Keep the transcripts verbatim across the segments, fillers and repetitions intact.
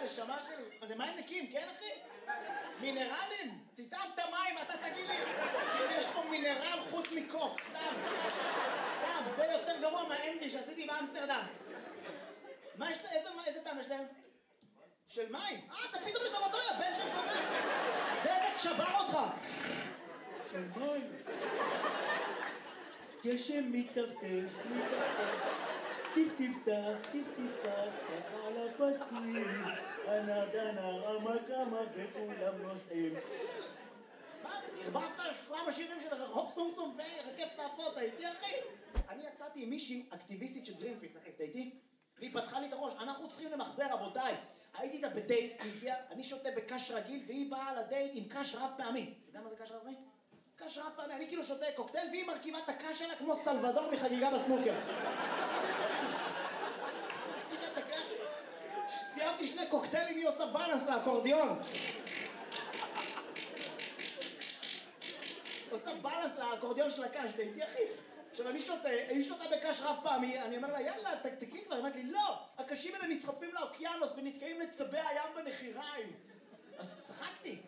הנשמה שלי. מה זה מים נקיים, כן אחי? מינרלים? תטעם את המים, אתה תגיד לי. אם יש פה מינרל חוץ מקוק, דם. דם, זה יותר גרוע מהאנדי שעשיתי באמסטרדם. מה יש להם? איזה טעם יש להם? של מים? אה, אתה פתאום לטובתו, יא בן של זונה. דבק שבר אותך. של מים. גשם מטפטף, מטפטף. טיף טיפטף, טיף טיפטף, ככה על הפסים. הנר דנר, עמק עמק, וכולם נוסעים. מה? הרבבת כמה שירים שלך, הופ סום סום ורקף תעפות, הייתי אחי? אני יצאתי עם מישהי אקטיביסטית של גרינפיס, אחי, אתה איתי? והיא פתחה לי את הראש, אנחנו צריכים למחזר, רבותיי. הייתי איתה בדייט, היא הגיעה, אני שותה בקש רגיל, והיא באה לדייט עם קש רב פעמי. אתה יודע מה זה קש רב פעמי? קש רב פעמי, אני כאילו שותה קוקטייל, והיא מרכיבה את הקש שלה כמו סלבדור מחגיגה בסנוקר. סיימתי שני קוקטיילים, היא עושה בלנס לאקורדיון. עושה בלנס לאקורדיון של הקש, דייטי אחי. עכשיו אני שותה, היא שותה בקש רב פעמי, אני אומר לה יאללה תקתקי כבר, היא אומרת לי לא, הקשים האלה נסחפים לאוקיינוס ונתקעים לצבי הים בנחיריים. אז צחקתי.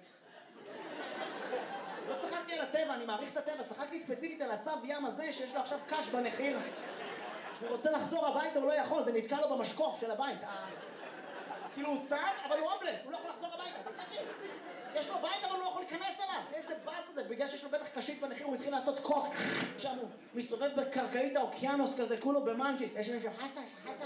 לא צחקתי על הטבע, אני מעריך את הטבע, צחקתי ספציפית על הצב ים הזה שיש לו עכשיו קש בנחיר. הוא רוצה לחזור הביתה, הוא לא יכול, זה נתקע לו במשקוף של הבית. כאילו הוא צב, אבל הוא הומלס, הוא לא יכול לחזור הביתה, אתה תגיד. יש לו בית אבל הוא לא יכול להיכנס אליו. איזה באס זה, בגלל שיש לו בטח קשית בנחיר, הוא התחיל לעשות קוק. שם הוא מסתובב בקרקעית האוקיינוס כזה, כולו במנג'יס. יש מישהו חסה, חסה.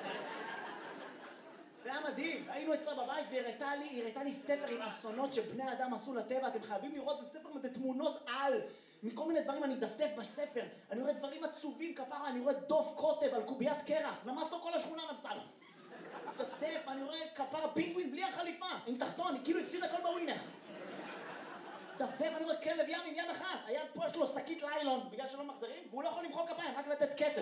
זה היה מדהים, היינו אצלה בבית והיא הראתה לי, היא הראתה לי ספר עם אסונות שבני אדם עשו לטבע, אתם חייבים לראות, זה ספר עם תמונות על, מכל מיני דברים אני דפדף בספר, אני רואה דברים עצובים כפרה, אני רואה דוף קוטב על קוביית קרח, נמס לו כל השכונה נמסה לו. דפדף, אני רואה כפרה פינגווין בלי החליפה, עם תחתון, היא כאילו הפסיד הכל בווינר. דפדף, אני רואה כלב ים עם יד אחת, היד פה יש לו שקית ליילון, בגלל שלא מחזרים, והוא לא יכול למחוא כפיים, רק לתת קצב.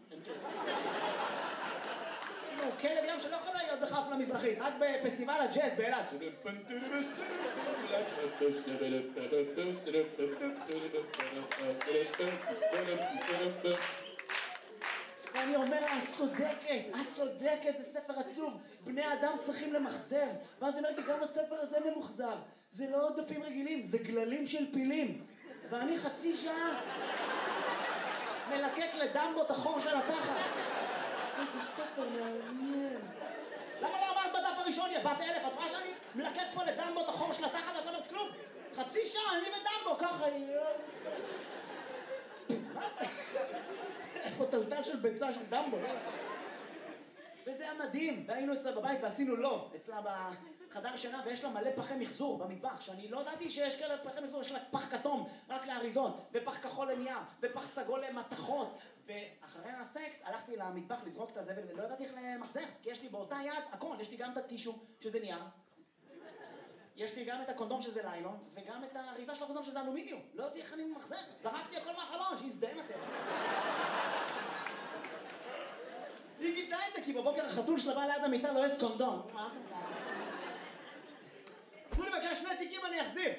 כלב ים שלא יכול להיות בחפלה מזרחית, רק בפסטיבל הג'אז באילת. ואני אומר, את צודקת, את צודקת, זה ספר עצוב, בני אדם צריכים למחזר. ואז אני אומר, גם הספר הזה ממוחזר, זה לא דפים רגילים, זה גללים של פילים. ואני חצי שעה מלקק לדמבו את החור של התחת. איזה ספר מעניין. למה לא אמרת בדף הראשון, יא בת אלף? את רואה שאני מלקק פה לדמבו את החור של התחת ואת לא אומרת כלום? חצי שעה, אני ודמבו, ככה... מה זה? פה טלטל של ביצה של דמבו. וזה היה מדהים, והיינו אצלה בבית ועשינו לוב אצלה בחדר שינה, ויש לה מלא פחי מחזור במטבח, שאני לא ידעתי שיש כאלה פחי מחזור, יש לה פח כתום רק לאריזות, ופח כחול לנייר, ופח סגול למתכות. ואחרי הסקס הלכתי למטבח לזרוק את הזבל, ולא ידעתי איך למחזר, כי יש לי באותה יד הכל, יש לי גם את הטישו שזה נייר, יש לי גם את הקונדום שזה ליילון, וגם את האריזה של הקונדום שזה אלומיניום. לא יודעתי איך אני מחזר, זרקתי הכל מהחלון, שיזדהם אתם. היא גידלה את זה, כי בבוקר החתול שלה בא ליד המיטה לא יש קונדום. תנו לי בבקשה שני תיקים אני אחזיר.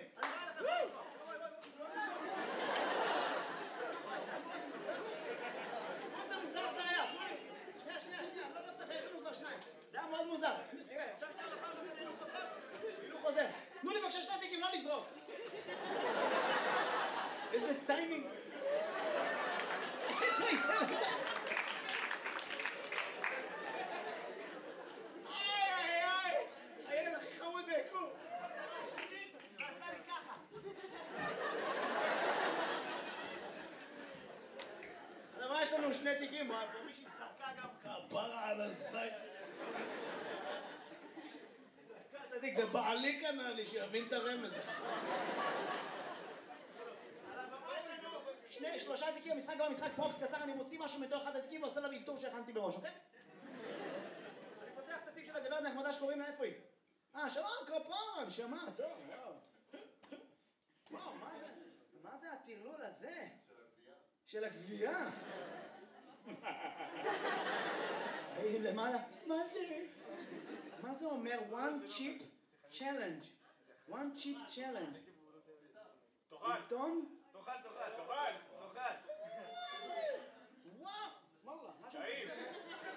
איזה מוזר זה היה. שנייה, שנייה, שנייה, לא לא צריך, יש לנו כבר שניים. זה היה מאוד מוזר. תראה, אפשר שנייה לפעם לפני הילוך חוזר? הילוך חוזר. תנו לי בבקשה שני תיקים, לא לזרוק. איזה טיימינג. הילד הכי חמוד ביקום. עשה לי ככה. אבל מה יש לנו שני תיקים? מישהי סרקה גם כפרה על הזית. סרקה את התיק, זה בעלי כנראה לי שיבין את הרמז. שני, שלושה תיקים, המשחק גם המשחק פרופס קצר, אני מוציא משהו מתוך אחד התיקים ועושה לה ויקטור שהכנתי בראש, אוקיי? אני פותח את התיק של הגברת נחמדה שקוראים לה, איפה היא? אה, שלום, כפרה, נשמה, טוב, וואו. וואו, מה זה? מה זה הטרלול הזה? של הגבייה. של הגבייה. למעלה, מה זה? מה זה אומר? one chip challenge. one chip challenge. תאכל. עיתון? תאכל, תאכל, תאכל.